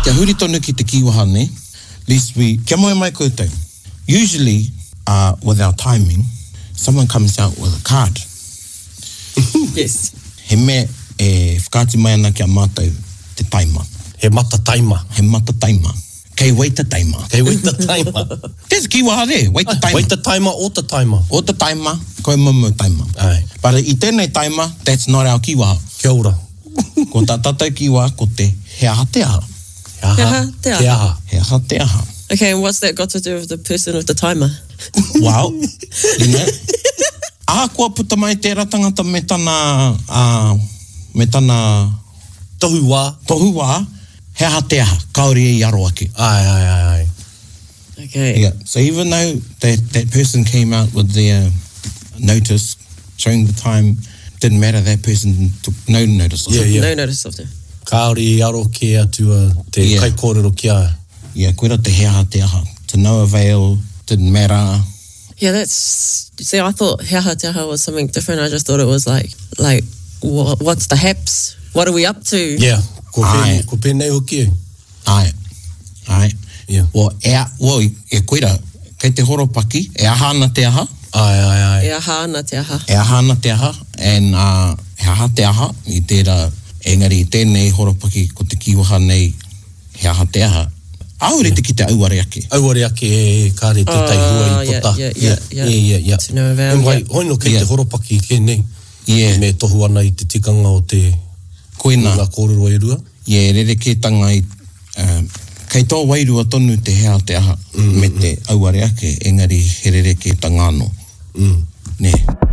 Kia huri tonu ki te kiwaha, ne? At least kia moe mai koutou. Usually, with our timing, someone comes out with a card. Yes. He mea whakaati mai ana kia mātou te taima. He mata taima. He mata taima. Kei waita taima. Kei waita taima. There's a kiwaha there, waita taima. Waita taima o ta taima. O ta taima, koe mamu taima. Ai. But I tēnei taima, that's not our kiwaha. Kia ora. Ko tā tātou kiwaha, ko te he aha te aha. He aha te aha. He aha. He aha te aha. Okay, and what's that got to do with the person with the timer? Wow. You know? Aha kua puta mai tērā tangata me tana Tohu wā. tohu wā, he aha te aha, kaori e aro ake. Ai. Okay. Yeah. So even though that person came out with their notice showing the time, didn't matter, that person took no notice of it. Yeah. No notice of them. Kaori e aro ke atua te kai kōrero kia. Yeah, koera te he aha te aha. To no avail, didn't matter. Yeah, that's... See, I thought he aha te aha was something different. I just thought it was like what's the haps? What are we up to? Yeah. Ko pēnei hoki e. Ai. Yeah. E koera, kei te horopaki, e aha ana te aha. Ai. E aha ana te aha. E aha ana te aha, and he aha te aha, I tērā, engari tēnei horopaki ko te kiwaha nei, he aha te aha. Aure te ki te auare ake. Auare ake e kāre te taihua I pota. Yeah. To know about. Mwai, hoino kei te horopaki ke nei. Yeah. Me tohu ana I te tikanga o te Koina. Ngā kōrero e rua. Yeah, rere ke tanga I, kei tō wairua tonu te hea te aha, me te auare ake, engari he rere ke tanga anō. Ne.